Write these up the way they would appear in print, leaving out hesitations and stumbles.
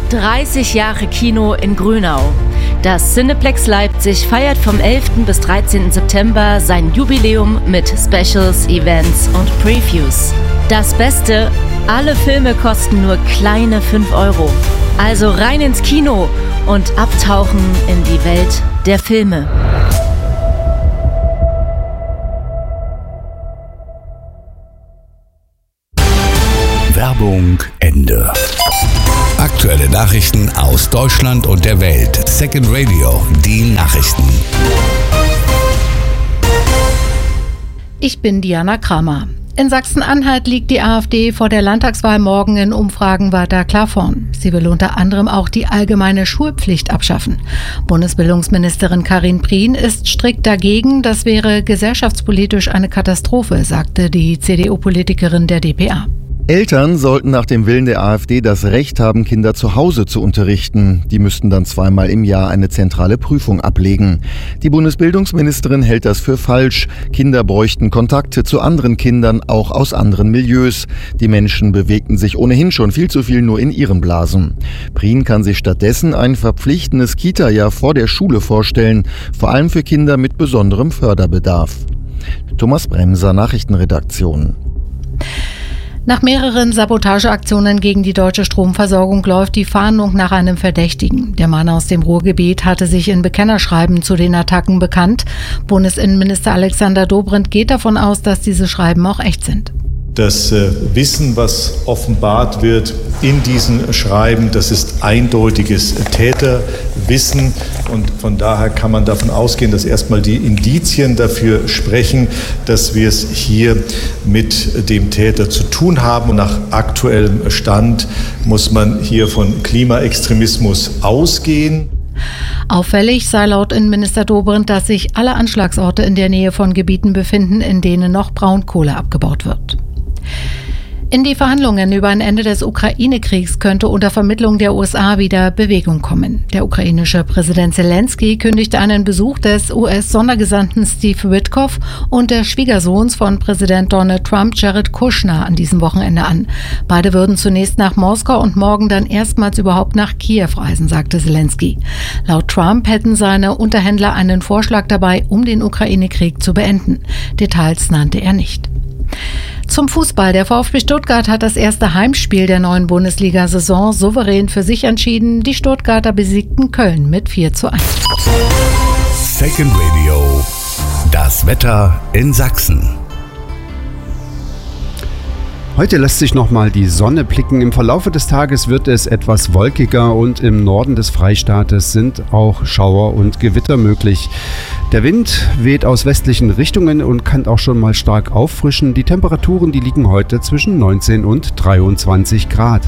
30 Jahre Kino in Grünau. Das Cineplex Leipzig feiert vom 11. bis 13. September sein Jubiläum mit Specials, Events und Previews. Das Beste, alle Filme kosten nur kleine 5 €. Also rein ins Kino und abtauchen in die Welt der Filme. Werbung Ende. Aktuelle Nachrichten aus Deutschland und der Welt. Second Radio, die Nachrichten. Ich bin Diana Kramer. In Sachsen-Anhalt liegt die AfD vor der Landtagswahl morgen in Umfragen weiter klar vorn. Sie will unter anderem auch die allgemeine Schulpflicht abschaffen. Bundesbildungsministerin Karin Prien ist strikt dagegen. Das wäre gesellschaftspolitisch eine Katastrophe, sagte die CDU-Politikerin der dpa. Eltern sollten nach dem Willen der AfD das Recht haben, Kinder zu Hause zu unterrichten. Die müssten dann 2-mal im Jahr eine zentrale Prüfung ablegen. Die Bundesbildungsministerin hält das für falsch. Kinder bräuchten Kontakte zu anderen Kindern, auch aus anderen Milieus. Die Menschen bewegten sich ohnehin schon viel zu viel nur in ihren Blasen. Prien kann sich stattdessen ein verpflichtendes Kita-Jahr vor der Schule vorstellen, vor allem für Kinder mit besonderem Förderbedarf. Thomas Bremser, Nachrichtenredaktion. Nach mehreren Sabotageaktionen gegen die deutsche Stromversorgung läuft die Fahndung nach einem Verdächtigen. Der Mann aus dem Ruhrgebiet hatte sich in Bekennerschreiben zu den Attacken bekannt. Bundesinnenminister Alexander Dobrindt geht davon aus, dass diese Schreiben auch echt sind. Das Wissen, was offenbart wird in diesen Schreiben, das ist eindeutiges Täterwissen. Und von daher kann man davon ausgehen, dass erstmal die Indizien dafür sprechen, dass wir es hier mit dem Täter zu tun haben. Und nach aktuellem Stand muss man hier von Klimaextremismus ausgehen. Auffällig sei laut Innenminister Dobrindt, dass sich alle Anschlagsorte in der Nähe von Gebieten befinden, in denen noch Braunkohle abgebaut wird. In die Verhandlungen über ein Ende des Ukraine-Kriegs könnte unter Vermittlung der USA wieder Bewegung kommen. Der ukrainische Präsident Zelensky kündigte einen Besuch des US-Sondergesandten Steve Witkoff und des Schwiegersohns von Präsident Donald Trump, Jared Kushner, an diesem Wochenende an. Beide würden zunächst nach Moskau und morgen dann erstmals überhaupt nach Kiew reisen, sagte Zelensky. Laut Trump hätten seine Unterhändler einen Vorschlag dabei, um den Ukraine-Krieg zu beenden. Details nannte er nicht. Zum Fußball. Der VfB Stuttgart hat das erste Heimspiel der neuen Bundesliga-Saison souverän für sich entschieden. Die Stuttgarter besiegten Köln mit 4:1. Second Radio, das Wetter in Sachsen. Heute lässt sich nochmal die Sonne blicken. Im Verlaufe des Tages wird es etwas wolkiger und im Norden des Freistaates sind auch Schauer und Gewitter möglich. Der Wind weht aus westlichen Richtungen und kann auch schon mal stark auffrischen. Die Temperaturen, die liegen heute zwischen 19 und 23 Grad.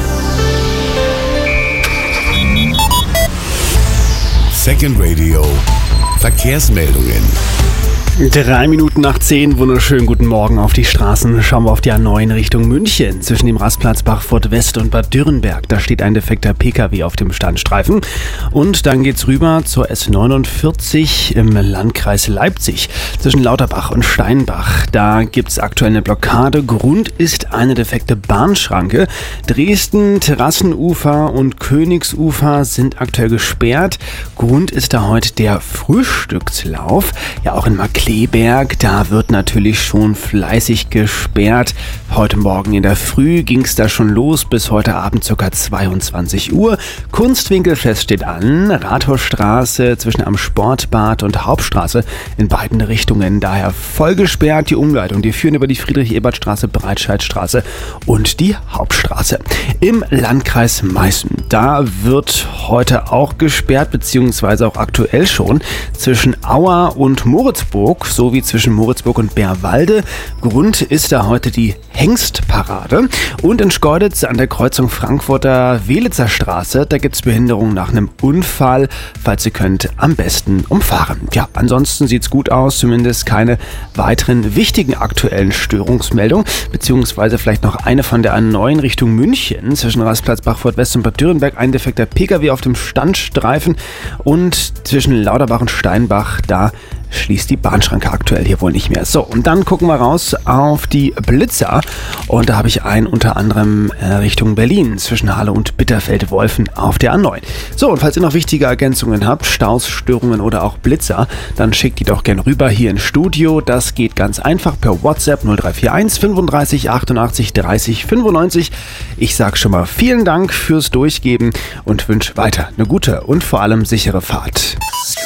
Second Radio, Verkehrsmeldungen. 3 Minuten nach 10, wunderschönen guten Morgen auf die Straßen. Schauen wir auf die A9 Richtung München. Zwischen dem Rastplatz Bachfurt West und Bad Dürrenberg. Da steht ein defekter Pkw auf dem Standstreifen. Und dann geht's rüber zur S49 im Landkreis Leipzig. Zwischen Lauterbach und Steinbach. Da gibt's aktuell eine Blockade. Grund ist eine defekte Bahnschranke. Dresden, Terrassenufer und Königsufer sind aktuell gesperrt. Grund ist da heute der Frühstückslauf. Ja, auch in Markkleeberg, da wird natürlich schon fleißig gesperrt. Heute Morgen in der Früh ging es da schon los, bis heute Abend ca. 22 Uhr. Kunstwinkelfest steht an, Rathausstraße zwischen am Sportbad und Hauptstraße in beiden Richtungen. Daher voll gesperrt die Umleitung. Die führen über die Friedrich-Ebert-Straße, Breitscheidstraße und die Hauptstraße. Im Landkreis Meißen, da wird heute auch gesperrt, beziehungsweise auch aktuell schon zwischen Auer und Moritzburg, sowie zwischen Moritzburg und Bärwalde. Grund ist da heute die Hengstparade. Und in Schkeuditz an der Kreuzung Frankfurter-Welitzer Straße, da gibt es Behinderung nach einem Unfall. Falls ihr könnt, am besten umfahren. Ja, ansonsten sieht es gut aus, zumindest keine weiteren wichtigen aktuellen Störungsmeldungen, beziehungsweise vielleicht noch eine von der A9 Richtung München, zwischen Rastplatz Bachfurt West und Bad Dürrenberg, ein defekter Pkw auf dem Standstreifen und zwischen Lauterbach und Steinbach, da schließt die Bahnschranke aktuell hier wohl nicht mehr. So, und dann gucken wir raus auf die Blitzer. Und da habe ich einen unter anderem Richtung Berlin zwischen Halle und Bitterfeld-Wolfen auf der A9. So, und falls ihr noch wichtige Ergänzungen habt, Staus, Störungen oder auch Blitzer, dann schickt die doch gerne rüber hier ins Studio. Das geht ganz einfach per WhatsApp 0341 35 88 30 95. Ich sage schon mal vielen Dank fürs Durchgeben und wünsche weiter eine gute und vor allem sichere Fahrt.